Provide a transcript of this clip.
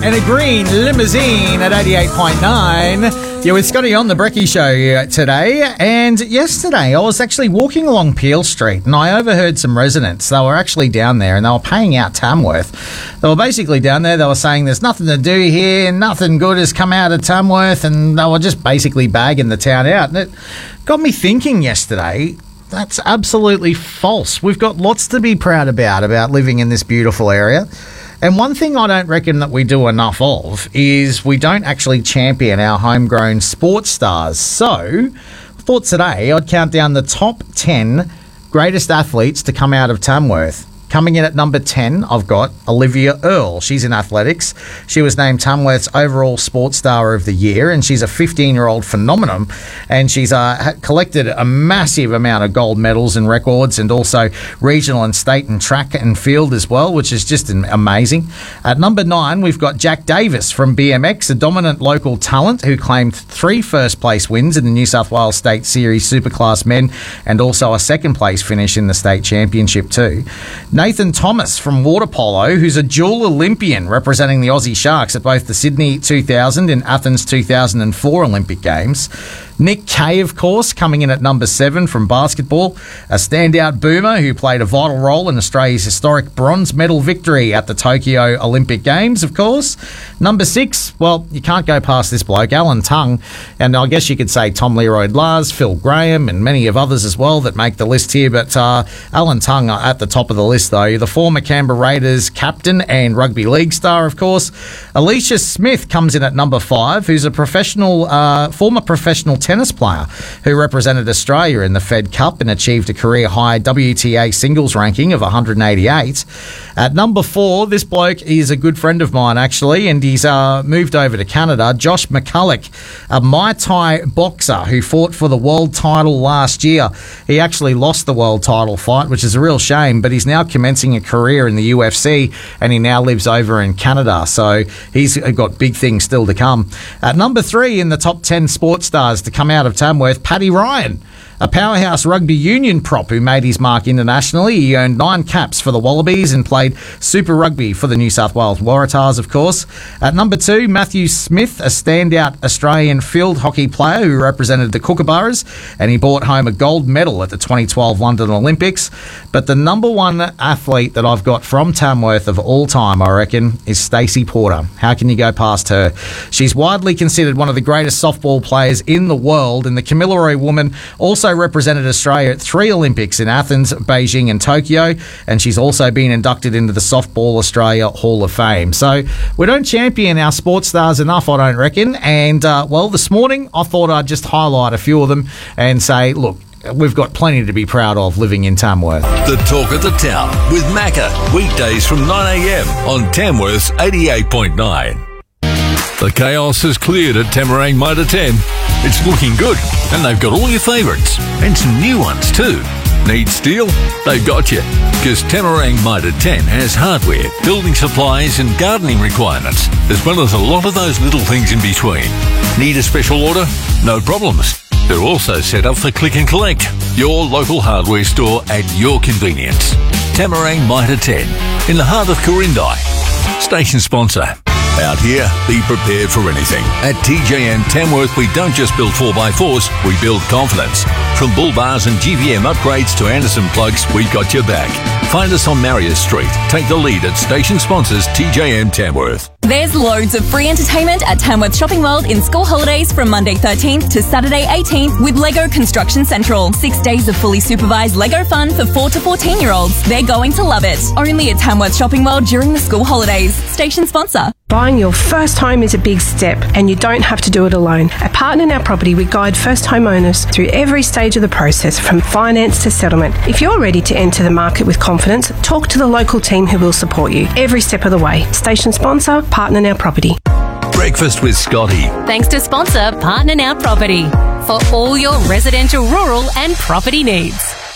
and a green limousine at 88.9. You're with Scotty on the Brekkie Show today. And yesterday I was actually walking along Peel Street and I overheard some residents. They were actually down there and they were paying out Tamworth. They were basically down there. They were saying there's nothing to do here. Nothing good has come out of Tamworth. And they were just basically bagging the town out. And it got me thinking yesterday, that's absolutely false. We've got lots to be proud about living in this beautiful area. And one thing I don't reckon that we do enough of is we don't actually champion our homegrown sports stars. So I thought today I'd count down the top 10 greatest athletes to come out of Tamworth. Coming in at number 10, I've got Olivia Earle. She's in athletics. She was named Tamworth's overall sports star of the year, and she's a 15-year-old phenomenon. And she's collected a massive amount of gold medals and records, and also regional and state and track and field as well, which is just amazing. At number 9, we've got Jack Davis from BMX, a dominant local talent who claimed 3 first-place wins in the New South Wales State Series Superclass Men, and also a second-place finish in the state championship too. Nathan Thomas from water polo, who's a dual Olympian representing the Aussie Sharks at both the Sydney 2000 and Athens 2004 Olympic Games. Nick Kay, of course, coming in at number 7 from basketball, a standout boomer who played a vital role in Australia's historic bronze medal victory at the Tokyo Olympic Games, of course. Number 6, well, you can't go past this bloke, Alan Tongue, and I guess you could say Tom Leroy-Lars, Phil Graham, and many of others as well that make the list here, but Alan Tongue at the top of the list, though. The former Canberra Raiders captain and rugby league star, of course. Alicia Smith comes in at number 5, who's a former professional tennis player who represented Australia in the Fed Cup and achieved a career-high WTA singles ranking of 188. At number 4, this bloke is a good friend of mine, actually, and he's moved over to Canada. Josh McCulloch, a Muay Thai boxer who fought for the world title last year. He actually lost the world title fight, which is a real shame, but he's now commencing a career in the UFC, and he now lives over in Canada, so he's got big things still to come. At number 3 in the top 10 sports stars to come out of Tamworth, Paddy Ryan, a powerhouse rugby union prop who made his mark internationally. He earned 9 caps for the Wallabies and played Super Rugby for the New South Wales Waratahs, of course. At number 2, Matthew Smith, a standout Australian field hockey player who represented the Kookaburras, and he brought home a gold medal at the 2012 London Olympics. But the number 1 athlete that I've got from Tamworth of all time, I reckon, is Stacey Porter. How can you go past her? She's widely considered one of the greatest softball players in the world, and the Kamilaroi woman also represented Australia at 3 Olympics in Athens, Beijing and Tokyo, and she's also been inducted into the Softball Australia Hall of Fame. So we don't champion our sports stars enough, I don't reckon, and well, this morning I thought I'd just highlight a few of them and say, look, we've got plenty to be proud of living in Tamworth. The Talk of the Town with Macca, weekdays from 9 a.m. on Tamworth's 88.9. The chaos has cleared at Tamarang Motor 10. It's looking good, and they've got all your favourites, and some new ones too. Need steel? They've got you, because Tamarang Motor 10 has hardware, building supplies and gardening requirements, as well as a lot of those little things in between. Need a special order? No problems. They're also set up for click and collect. Your local hardware store at your convenience. Tamarang Motor 10, in the heart of Corindai. Station sponsor. Out here, be prepared for anything. At TJM Tamworth, we don't just build 4x4s, we build confidence. From bull bars and GVM upgrades to Anderson plugs, we've got your back. Find us on Marius Street. Take the lead at station sponsors TJM Tamworth. There's loads of free entertainment at Tamworth Shopping World in school holidays from Monday 13th to Saturday 18th with Lego Construction Central. 6 days of fully supervised Lego fun for 4 to 14-year-olds. They're going to love it. Only at Tamworth Shopping World during the school holidays. Station sponsor. Buying your first home is a big step, and you don't have to do it alone. At Partner Now Property, we guide first homeowners through every stage of the process, from finance to settlement. If you're ready to enter the market with confidence, talk to the local team who will support you every step of the way. Station sponsor, Partner Now Property. Breakfast with Scotty. Thanks to sponsor Partner Now Property for all your residential, rural and property needs.